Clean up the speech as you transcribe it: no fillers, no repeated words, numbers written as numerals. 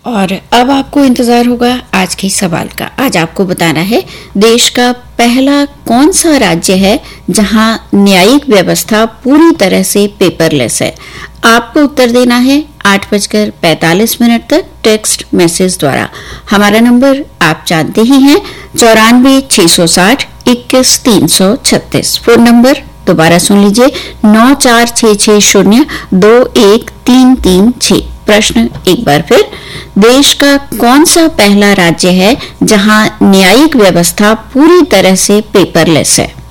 और अब आपको इंतजार होगा आज के सवाल का। आज आपको बताना है देश का पहला कौन सा राज्य है जहां न्यायिक व्यवस्था पूरी तरह से पेपरलेस है। आपको उत्तर देना है 8:45 तक टेक्स्ट मैसेज द्वारा। हमारा नंबर आप जानते ही हैं 94 660 21 336। फोन नंबर दोबारा सुन लीजिए 9466 21336। प्रश्न एक बार फिर, देश का कौन सा पहला राज्य है जहां न्यायिक व्यवस्था पूरी तरह से पेपरलेस है।